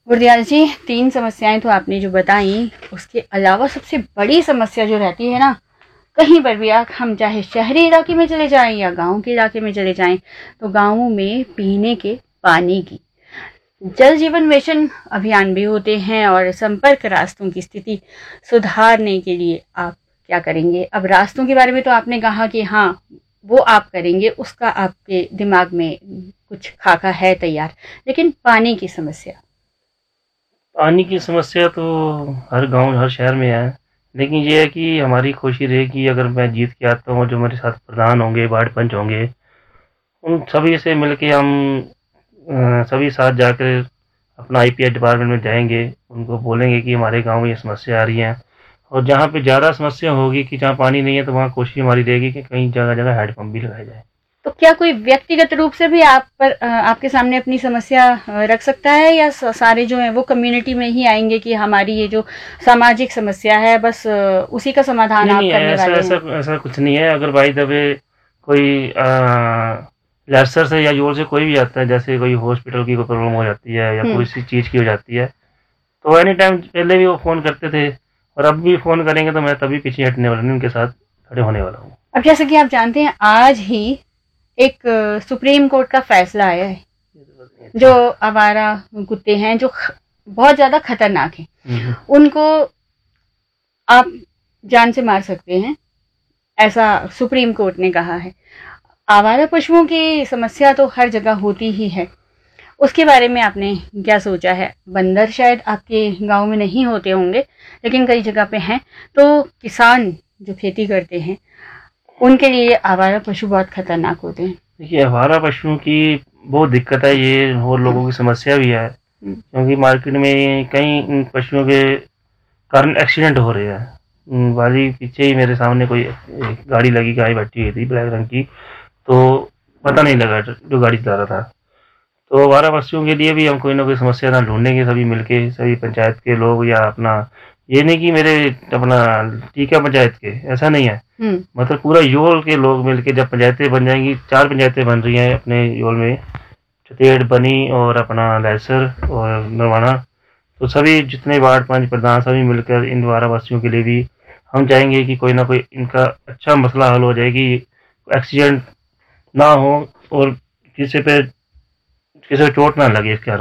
गुरदयाल जी, 3 समस्याएं तो आपने जो बताई, उसके अलावा सबसे बड़ी समस्या जो रहती है ना, कहीं पर भी हम चाहे शहरी इलाके में चले जाएं या गांव के इलाके में चले जाएं, तो गांवों में पीने के पानी की, जल जीवन मिशन अभियान भी होते हैं और संपर्क रास्तों की स्थिति सुधारने के लिए आप क्या करेंगे? अब रास्तों के बारे में तो आपने कहा कि हाँ, वो आप करेंगे, उसका आपके दिमाग में कुछ खाका है तैयार, लेकिन पानी की समस्या। पानी की समस्या तो हर गांव हर शहर में है, लेकिन ये है कि हमारी कोशिश रहेगी अगर मैं जीत के आता हूँ, जो मेरे साथ प्रधान होंगे, वार्ड पंच होंगे, उन सभी से मिलके हम सभी साथ जाकर अपना आईपीएच डिपार्टमेंट में जाएंगे, उनको बोलेंगे कि हमारे गांव में ये समस्या आ रही है, और जहाँ पे ज़्यादा समस्या होगी कि जहाँ पानी नहीं है तो वहाँ कोशिश हमारी रहेगी कि कहीं जगह जगह हैंडपम्प भी लगाया जाए। तो क्या कोई व्यक्तिगत रूप से भी आप पर आपके सामने अपनी समस्या रख सकता है, या सारे जो हैं वो कम्युनिटी में ही आएंगे कि हमारी ये जो सामाजिक समस्या है, बस उसी का समाधान नहीं आप नहीं, करने ऐसा वाले ऐसा हैं? ऐसा कुछ नहीं है। अगर बाई द वे कोई लैसर से या जोर से कोई भी आता है, जैसे कोई हॉस्पिटल की कोई प्रॉब्लम हो जाती है या कोई सी चीज़ की हो जाती है, तो एनी टाइम पहले भी वो फ़ोन करते थे और अब भी फ़ोन करेंगे, तो मैं तभी पीछे हटने वाला नहीं, उनके साथ खड़े होने वाला हूँ। अब जैसे कि आप जानते हैं, आज ही एक सुप्रीम कोर्ट का फैसला आया है, जो आवारा कुत्ते हैं, जो बहुत ज्यादा खतरनाक हैं, उनको आप जान से मार सकते हैं, ऐसा सुप्रीम कोर्ट ने कहा है। आवारा पशुओं की समस्या तो हर जगह होती ही है, उसके बारे में आपने क्या सोचा है? बंदर शायद आपके गांव में नहीं होते होंगे, लेकिन कई जगह पे हैं, तो किसान जो खेती करते हैं उनके लिए आवारा पशु बहुत खतरनाक होते हैं। देखिए, आवारा पशुओं की बहुत दिक्कत है, ये और लोगों की समस्या भी है, क्योंकि मार्केट में कई इन पशुओं के कारण एक्सीडेंट हो रहे हैं। वाली पीछे ही मेरे सामने कोई एक गाड़ी लगी, गाय बैठी हुई थी ब्लैक रंग की, तो पता नहीं लगा जो गाड़ी चला रहा था। तो आवारा पशुओं के लिए भी हम कोई ना कोई समस्या ना ढूंढेंगे, सभी मिलके, सभी पंचायत के लोग, या अपना ये नहीं कि मेरे अपना ठीक है पंचायत के, ऐसा नहीं है, मतलब पूरा योल के लोग मिलके जब पंचायतें बन जाएंगी, 4 पंचायतें बन रही हैं अपने योल में, छतेड़, बनी और अपना लैसर और नरवाना, तो सभी जितने वार्ड पंच प्रधान सभी मिलकर इन आवारावासियों के लिए भी हम चाहेंगे कि कोई ना कोई इनका अच्छा मसला हल हो जाएगी, एक्सीडेंट ना हो और किसी पे चोट ना लगे इसके कारण।